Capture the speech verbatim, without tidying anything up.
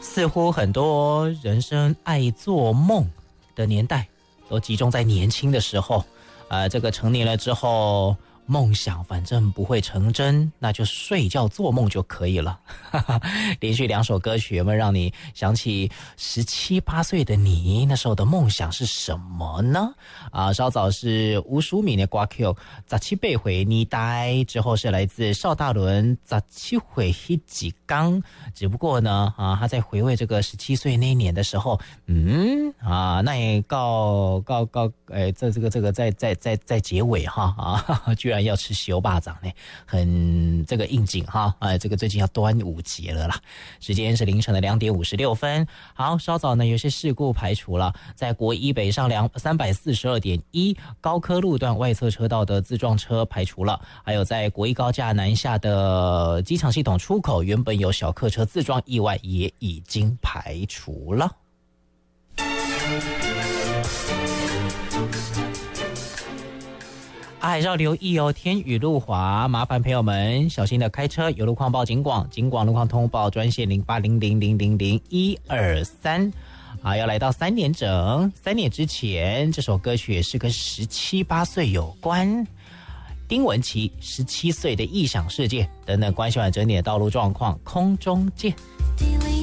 似乎很多人生爱做梦的年代都集中在年轻的时候，呃，这个成年了之后，梦想反正不会成真，那就睡觉做梦就可以了。连续两首歌曲有没有让你想起十七八岁的你那时候的梦想是什么呢？啊，稍早是吴淑敏的歌曲《十七八岁你呆》，之后是来自邵大伦《十七岁那几缸》。只不过呢，啊，他在回味这个十七岁那一年的时候，嗯啊，那也告告告，哎，这这个这个在在在在结尾哈啊，居然要吃西欧巴掌呢，很这个应景哈，哎，这个最近要端午节了啦。时间是凌晨的两点五十六分。好，稍早呢有些事故排除了，在国一北上两三百四十二点一高科路段外侧车道的自撞车排除了，还有在国一高架南下的机场系统出口原本有小客车自撞意外也已经排除了。还是要留意哦，天雨路滑，麻烦朋友们小心的开车。有路况报警广，警广路况通报专线零八零零零零零一二三。啊，要来到三点整，三点之前，这首歌曲也是跟十七八岁有关。丁文琪十七岁的异想世界等等，关系完整体的道路状况，空中见。